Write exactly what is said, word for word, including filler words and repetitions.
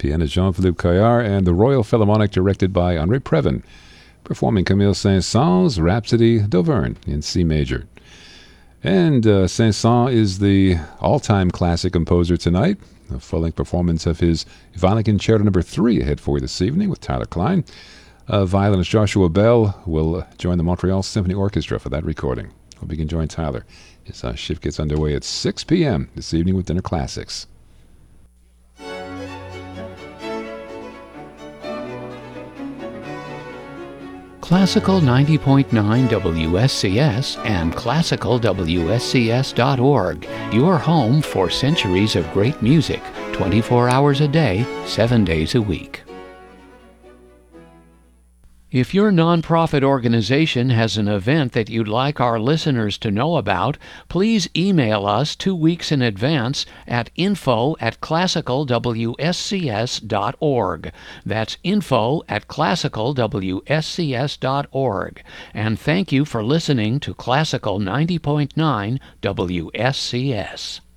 pianist Jean-Philippe Caillard, and the Royal Philharmonic, directed by Henri Previn, performing Camille Saint-Saëns' Rhapsody d'Auvergne in C major. And uh, Saint-Saëns is the all-time classic composer tonight. A full-length performance of his Violin Concerto Number Three ahead for you this evening with Tyler Klein. Uh, violinist Joshua Bell will join the Montreal Symphony Orchestra for that recording. Hope you can join Tyler. His uh, shift gets underway at six p.m. this evening with Dinner Classics. Classical ninety point nine W S C S and classical W S C S dot org, your home for centuries of great music, twenty-four hours a day, seven days a week. If your nonprofit organization has an event that you'd like our listeners to know about, please email us two weeks in advance at info at classical W S C S dot org. That's info at classical W S C S dot org. And thank you for listening to Classical ninety point nine W S C S.